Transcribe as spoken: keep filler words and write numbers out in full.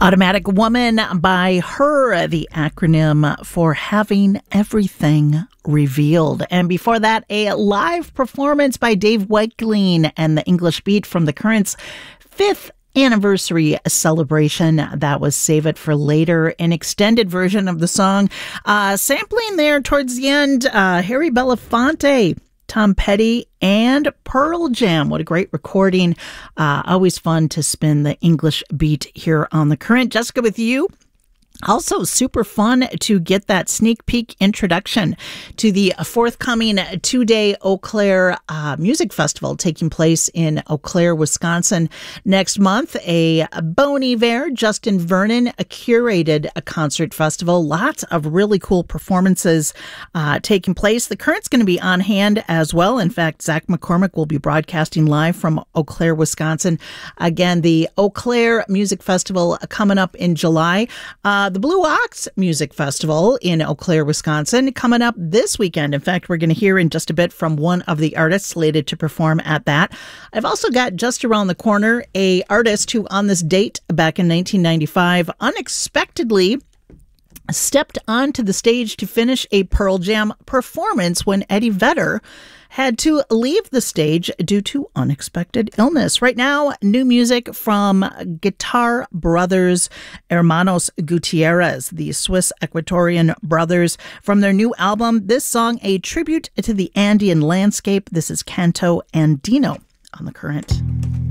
Automatic Woman by Her, the acronym for Having Everything Revealed. And before that, a live performance by Dave Wakeling and the English Beat from the Currents' fifth anniversary celebration. That was Save It for Later, an extended version of the song. Uh, sampling there towards the end, uh, Harry Belafonte, Tom Petty, and Pearl Jam. What a great recording. Uh, always fun to spin the English Beat here on The Current. Jessica, with you. Also super fun to get that sneak peek introduction to the forthcoming two-day Eau Claire uh, Music Festival taking place in Eau Claire, Wisconsin next month. A Bon Iver, Justin Vernon, a curated a concert festival. Lots of really cool performances uh, taking place. The Current's going to be on hand as well. In fact, Zach McCormick will be broadcasting live from Eau Claire, Wisconsin. Again, the Eau Claire Music Festival coming up in July. Uh, The Blue Ox Music Festival in Eau Claire, Wisconsin, coming up this weekend. In fact, we're going to hear in just a bit from one of the artists slated to perform at that. I've also got just around the corner a artist who on this date back in nineteen ninety-five unexpectedly stepped onto the stage to finish a Pearl Jam performance when Eddie Vedder had to leave the stage due to unexpected illness. Right now, new music from Guitar Brothers Hermanos Gutierrez, the Swiss Equatorian brothers, from their new album. This song, a tribute to the Andean landscape. This is Canto Andino on The Current.